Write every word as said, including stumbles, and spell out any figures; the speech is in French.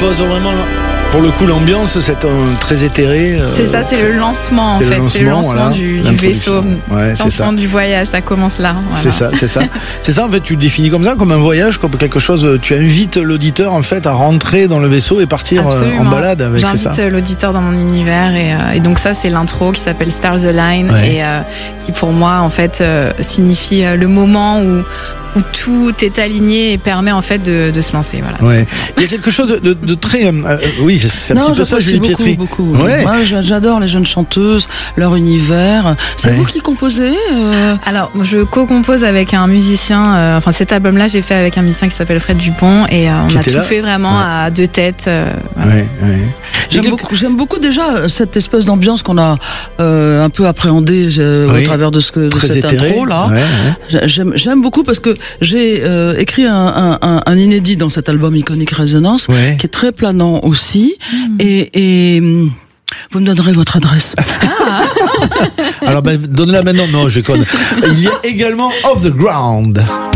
pose vraiment, pour le coup, l'ambiance, c'est un très éthéré. Euh, c'est ça, c'est le lancement en c'est fait, le c'est le lancement voilà, du, du vaisseau, ouais, le c'est lancement ça. du voyage, ça commence là. Voilà. C'est ça, c'est ça. C'est ça, en fait, tu le définis comme ça, comme un voyage, comme quelque chose, tu invites l'auditeur, en fait, à rentrer dans le vaisseau et partir Absolument. en balade avec, c'est ça. J'invite l'auditeur dans mon univers et, euh, et donc ça, c'est l'intro qui s'appelle Stars Align Ouais. et euh, qui pour moi, en fait, euh, signifie euh, le moment où où tout est aligné et permet en fait de, de se lancer. Voilà. Ouais. Il y a quelque chose de, de, de très, euh, oui, c'est, c'est un non, petit peu ça, Julie beaucoup, Pietri. beaucoup. Ouais. Moi, j'adore les jeunes chanteuses, leur univers. C'est Ouais. vous qui composez euh... Alors, je co-compose avec un musicien. Euh, enfin, cet album-là, j'ai fait avec un musicien qui s'appelle Fred Dupont et euh, on Qui a était tout là fait vraiment ouais. à deux têtes. Euh, voilà. Ouais, ouais. J'aime quelque... beaucoup, j'aime beaucoup déjà cette espèce d'ambiance qu'on a euh, un peu appréhendée euh, oui. au travers de ce que de Très cette éthéré. intro là. Ouais, ouais. J'aime, j'aime beaucoup parce que j'ai euh, écrit un, un, un, un inédit dans cet album Iconic Resonance Ouais. qui est très planant aussi Mmh. et, et vous me donnerez votre adresse. Alors, ben, donne-la maintenant. Non, je conne. Il y a également Off the Ground.